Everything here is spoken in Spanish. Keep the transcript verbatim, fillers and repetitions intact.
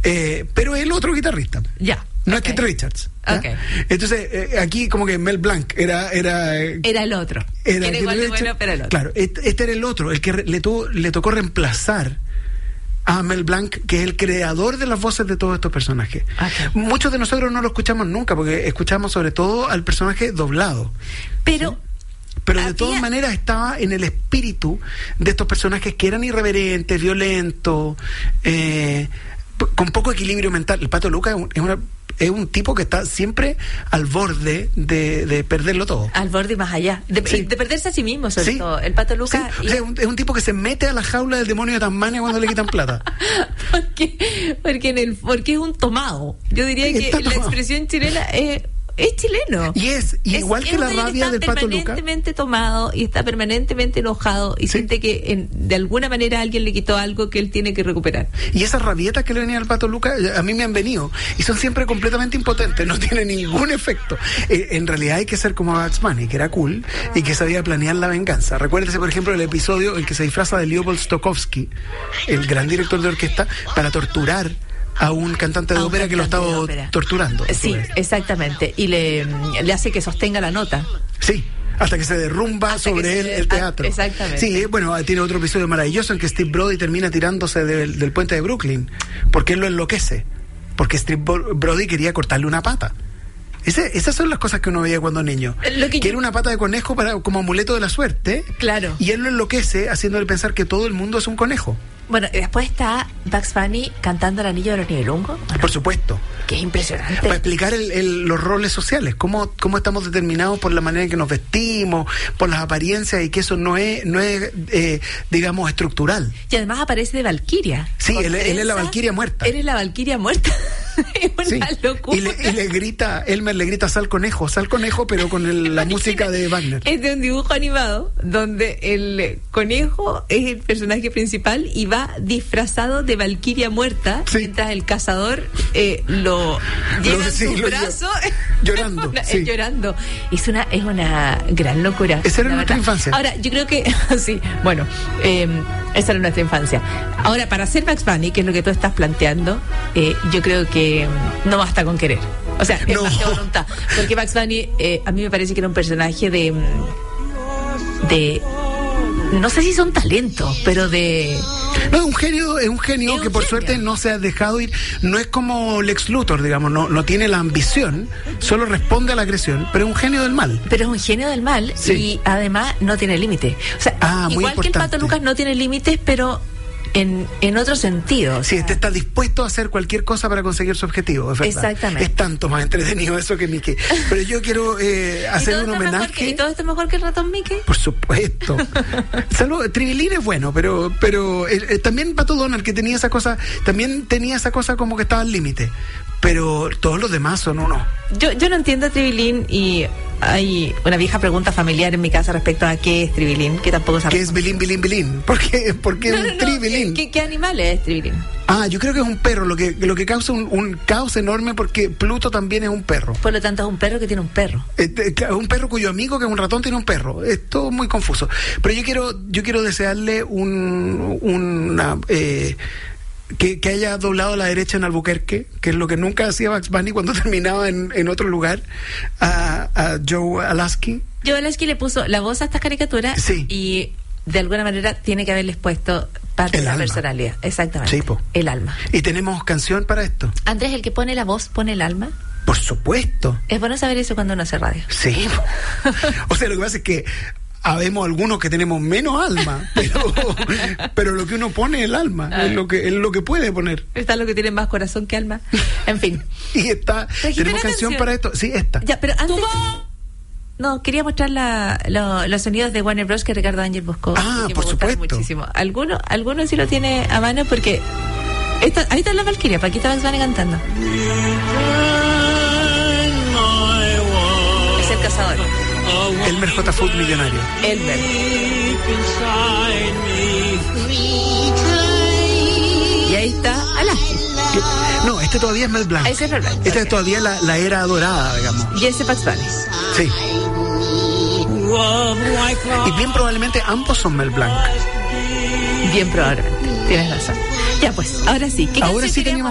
Eh, pero el otro guitarrista. Ya. No okay. es Keith Richards. ¿ya? Okay. Entonces, eh, aquí como que Mel Blanc era... Era, eh, era el otro. Era, era igual de bueno, pero el otro. Claro, este, este era el otro, el que re, le, tuvo, le tocó reemplazar a Mel Blanc, que es el creador de las voces de todos estos personajes. Okay. Muchos de nosotros no lo escuchamos nunca, porque escuchamos sobre todo al personaje doblado. Pero... ¿sí? Pero de había... todas maneras estaba en el espíritu de estos personajes que eran irreverentes, violentos, eh, con poco equilibrio mental. El Pato Lucas es, un, es, una, es un tipo que está siempre al borde de, de perderlo todo. Al borde y más allá. De, sí. de perderse a sí mismo, sobre sí. todo. El Pato Lucas... Sí. Y... O sea, es, un, es un tipo que se mete a la jaula del demonio de Tasmania cuando le quitan plata. porque, porque, en el, porque es un tomado. Yo diría que está la tomado. expresión chilena es... Es chileno. Y es, y es igual que la rabia del Pato Lucas. Está permanentemente tomado y está permanentemente enojado y sí. siente que en, de alguna manera alguien le quitó algo que él tiene que recuperar. Y esas rabietas que le venían al Pato Lucas, a mí me han venido. Y son siempre completamente impotentes, no tienen ningún efecto. Eh, en realidad hay que ser como Bugs Bunny, que era cool y que sabía planear la venganza. Recuérdese, por ejemplo, el episodio en que se disfraza de Leopold Stokowski, el gran director de orquesta, para torturar a un cantante de un ópera que lo estaba torturando. Sí, exactamente. Y le, le hace que sostenga la nota. Sí, hasta que se derrumba hasta sobre él se... el teatro. Exactamente. Sí, bueno, tiene otro episodio maravilloso en que Steve Brody termina tirándose del, del puente de Brooklyn, porque él lo enloquece. Porque Steve Brody quería cortarle una pata. Ese, esas son las cosas que uno veía cuando niño. Lo que Quiere yo... una pata de conejo para, como amuleto de la suerte. Claro. Y él lo enloquece haciéndole pensar que todo el mundo es un conejo. Bueno, después está Bugs Bunny cantando El Anillo de los Nibelungos. ¿No? Por supuesto. Que es impresionante. Para explicar el, el, los roles sociales, cómo, cómo estamos determinados por la manera en que nos vestimos, por las apariencias, y que eso no es, no es eh, digamos, estructural. Y además aparece de Valquiria. Sí, él, él es la Valquiria muerta. Él es la Valquiria muerta. Es una sí. locura. Y le, y le grita, Elmer le grita sal conejo, sal conejo, pero con el, la música de Wagner. Es de un dibujo animado donde el conejo es el personaje principal y va disfrazado de Valquiria muerta, sí. mientras el cazador eh, lo lleva en sí, sus brazos llorando, una, sí. llorando. Es una es una gran locura. Esa era nuestra infancia. Ahora, yo creo que sí, bueno, eh, esa era nuestra infancia. Ahora, para hacer Bugs Bunny, que es lo que tú estás planteando, eh, yo creo que no basta con querer. O sea, es no. más que voluntad. Porque Bugs Bunny, eh, a mí me parece que era un personaje de de no sé si son talentos, pero de... No, es un genio, es un genio es que un por genio. suerte no se ha dejado ir. No es como Lex Luthor, digamos, no, no tiene la ambición, solo responde a la agresión, pero es un genio del mal. Pero es un genio del mal, sí. Y además no tiene límites. O sea, ah, igual que el Pato Lucas no tiene límites, pero... En, en otro sentido. O sea, sí, este está dispuesto a hacer cualquier cosa para conseguir su objetivo, es verdad. Exactamente. Es tanto más entretenido eso que Mickey. Pero yo quiero eh, hacer un homenaje. Que, ¿Y todo esto mejor que el ratón Mickey? Por supuesto. Salvo, Tribilín es bueno, pero pero eh, eh, también Pato Donald, que tenía esa cosa, también tenía esa cosa como que estaba al límite. Pero todos los demás son uno. Yo, yo no entiendo a Tribilín y hay una vieja pregunta familiar en mi casa respecto a qué es Tribilín, que tampoco sabemos. ¿Qué es Bilín, Bilín, Bilín? ¿Por qué, ¿Por qué no, un no, no, Tribilín? ¿qué, ¿Qué animal es Tribilín? Ah, yo creo que es un perro, lo que lo que causa un, un caos enorme porque Pluto también es un perro. Por lo tanto es un perro que tiene un perro. Este, un perro cuyo amigo, que es un ratón, tiene un perro. Es todo muy confuso. Pero yo quiero yo quiero desearle un una... Eh, Que, que haya doblado a la derecha en Albuquerque, que es lo que nunca hacía Bugs Bunny cuando terminaba en, en otro lugar, a, a Joe Alasky. Joe Alasky le puso la voz a estas caricaturas, sí. Y de alguna manera tiene que haberles puesto parte el de la alma. Personalidad. Exactamente. Sí, po. El alma. Y tenemos canción para esto. Andrés, el que pone la voz, pone el alma. Por supuesto. Es bueno saber eso cuando uno hace radio. Sí. O sea, lo que pasa es que habemos algunos que tenemos menos alma, pero, pero lo que uno pone es el alma, ah. es lo que es lo que puede poner. Está lo que tiene más corazón que alma. En fin. Y está, tenemos canción, canción para esto. Sí, esta. Ya, pero antes... No, quería mostrar la, lo, los sonidos de Warner Bros. Que Ricardo Ángel buscó. Ah, que por supuesto. Muchísimo. Algunos alguno sí lo tiene a mano porque... Esta, ahí está la Valquiria, para aquí está Bugs Bunny cantando. Es el cazador. Elmer J. Food millonario. Elmer. Y ahí está Alasky. No, este todavía es Mel Blanc. Ese es Mel Blanc. Esta okay. es todavía la, la era dorada, digamos. Y ese Bugs Bunny. Sí. Y bien probablemente ambos son Mel Blanc. Bien probablemente. Tienes razón. Ya pues, ahora sí. ¿Qué ahora sí teníamos